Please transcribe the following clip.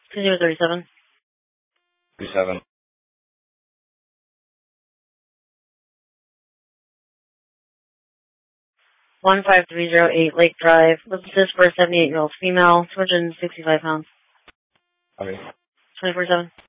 2037. 37. 15308 Lake Drive. Let's assist for a 78-year-old female, 265 pounds. Okay. 24/7.